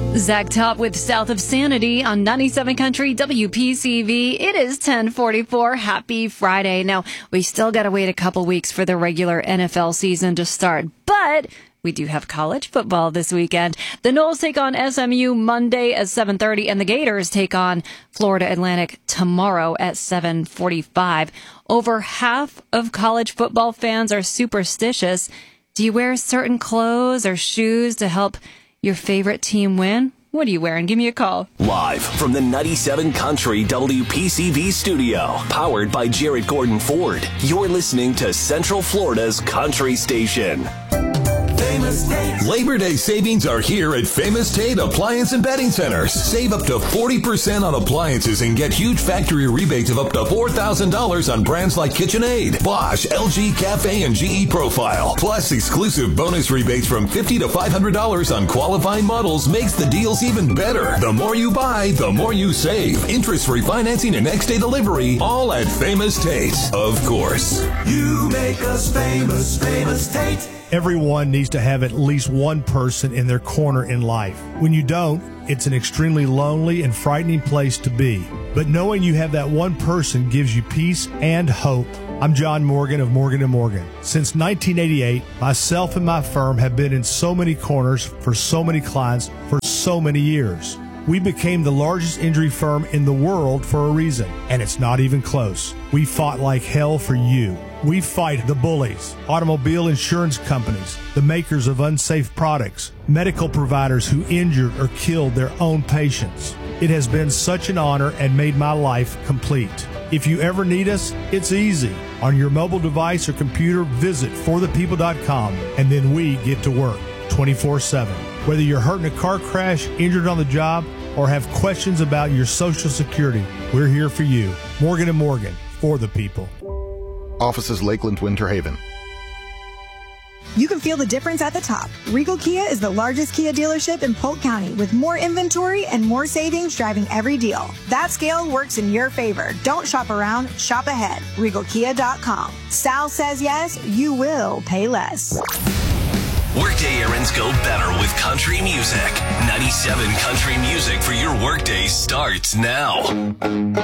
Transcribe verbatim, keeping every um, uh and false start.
Zach Top with South of Sanity on ninety-seven Country W P C V. It is ten forty-four. Happy Friday. Now, we still got to wait a couple weeks for the regular N F L season to start, but we do have college football this weekend. The Noles take on S M U Monday at seven thirty, and the Gators take on Florida Atlantic tomorrow at seven forty-five. Over half of college football fans are superstitious. Do you wear certain clothes or shoes to help your favorite team win? What are you wearing? Give me a call. Live from the ninety-seven Country W P C V studio, powered by Jarrett Gordon Ford, you're listening to Central Florida's Country Station. Famous Tate. Labor Day savings are here at Famous Tate Appliance and Bedding Centers. Save up to forty percent on appliances and get huge factory rebates of up to four thousand dollars on brands like KitchenAid, Bosch, L G Cafe, and G E Profile. Plus, exclusive bonus rebates from fifty dollars to five hundred dollars on qualifying models makes the deals even better. The more you buy, the more you save. Interest-free financing and next-day delivery, all at Famous Tate. Of course. You make us famous, Famous Tate. Everyone needs to have at least one person in their corner in life. When you don't, it's an extremely lonely and frightening place to be. But knowing you have that one person gives you peace and hope. I'm John Morgan of Morgan and Morgan. Since nineteen eighty-eight, myself and my firm have been in so many corners for so many clients for so many years. We became the largest injury firm in the world for a reason, and it's not even close. We fought like hell for you. We fight the bullies, automobile insurance companies, the makers of unsafe products, medical providers who injured or killed their own patients. It has been such an honor and made my life complete. If you ever need us, it's easy. On your mobile device or computer, visit for the people dot com, and then we get to work twenty-four seven. Whether you're hurt in a car crash, injured on the job, or have questions about your Social Security, we're here for you. Morgan and Morgan, for the people. Offices Lakeland, Winter Haven. You can feel the difference at the top. Regal Kia is the largest Kia dealership in Polk County with more inventory and more savings driving every deal. That scale works in your favor. Don't shop around, shop ahead. Regal Kia dot com. Sal says yes, you will pay less. Workday errands go better with country music. ninety-seven Country Music for your workday starts now.